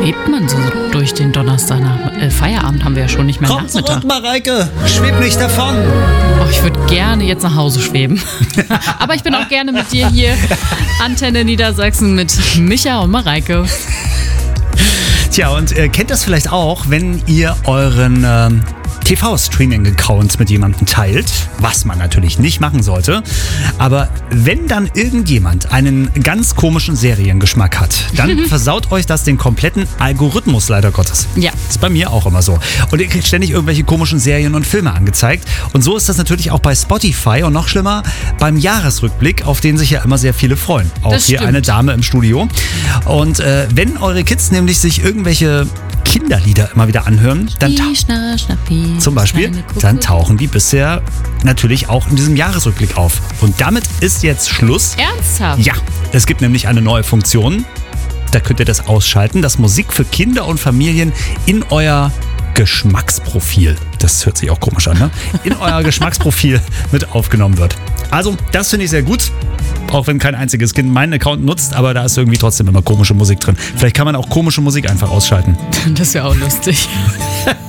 schwebt man so durch den Donnerstag nach Feierabend haben wir ja schon nicht mehr Komm Nachmittag. zurück, Mareike! Schweb nicht davon! Oh, ich würde gerne jetzt nach Hause schweben. Aber ich bin auch gerne mit dir hier. Antenne Niedersachsen mit Micha und Mareike. Tja, und kennt das vielleicht auch, wenn ihr euren TV-Streaming-Account mit jemandem teilt, was man natürlich nicht machen sollte. Aber wenn dann irgendjemand einen ganz komischen Seriengeschmack hat, dann versaut euch das den kompletten Algorithmus, leider Gottes. Ja. Das ist bei mir auch immer so. Und ihr kriegt ständig irgendwelche komischen Serien und Filme angezeigt. Und so ist das natürlich auch bei Spotify und noch schlimmer beim Jahresrückblick, auf den sich ja immer sehr viele freuen. Auch Das hier stimmt. eine Dame im Studio. Und wenn eure Kids nämlich sich irgendwelche Kinderlieder immer wieder anhören, dann zum Beispiel, dann tauchen die bisher natürlich auch in diesem Jahresrückblick auf. Und damit ist jetzt Schluss. Ernsthaft? Ja, es gibt nämlich eine neue Funktion. Da könnt ihr das ausschalten, dass Musik für Kinder und Familien in euer Geschmacksprofil, das hört sich auch komisch an, ne? In euer Geschmacksprofil mit aufgenommen wird. Also, das finde ich sehr gut. Auch wenn kein einziges Kind meinen Account nutzt, aber da ist irgendwie trotzdem immer komische Musik drin. Vielleicht kann man auch komische Musik einfach ausschalten. Das wäre auch lustig.